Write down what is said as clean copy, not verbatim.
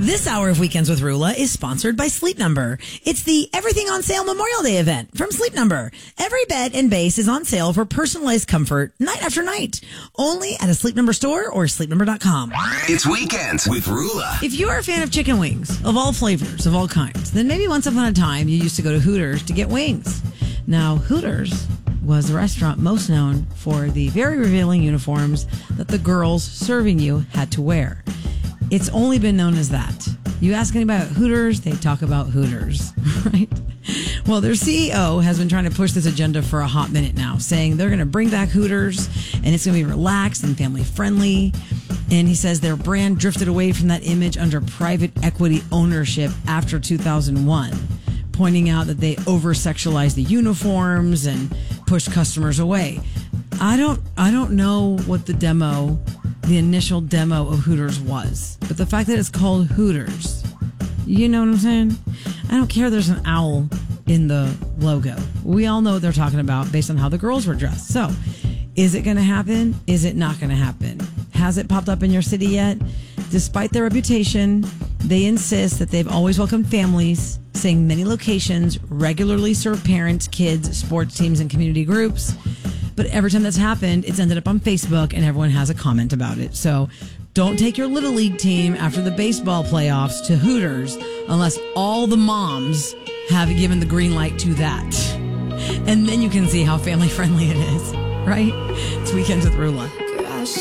This hour of Weekends with Rula is sponsored by Sleep Number. It's the Everything on Sale Memorial Day event from Sleep Number. Every bed and base is on sale for personalized comfort night after night. Only at a Sleep Number store or sleepnumber.com. It's Weekends with Rula. If you are a fan of chicken wings, of all flavors, of all kinds, then maybe once upon a time you used to go to Hooters to get wings. Now, Hooters was the restaurant most known for the very revealing uniforms that the girls serving you had to wear. It's only been known as that. You ask anybody about Hooters, they talk about Hooters, right? Well, their CEO has been trying to push this agenda for a hot minute now, saying they're going to bring back Hooters and it's going to be relaxed and family friendly. And he says their brand drifted away from that image under private equity ownership after 2001, pointing out that they over-sexualized the uniforms and pushed customers away. I don't know what the initial demo of Hooters was, but the fact that it's called Hooters, you know what I'm saying? I don't care there's an owl in the logo. We all know what they're talking about based on how the girls were dressed. So, is it going to happen? Is it not going to happen? Has it popped up in your city yet? Despite their reputation, they insist that they've always welcomed families, saying many locations regularly serve parents, kids, sports teams, and community groups. But every time that's happened, it's ended up on Facebook and everyone has a comment about it. So don't take your Little League team after the baseball playoffs to Hooters unless all the moms have given the green light to that. And then you can see how family friendly it is, right? It's Weekends with Rula.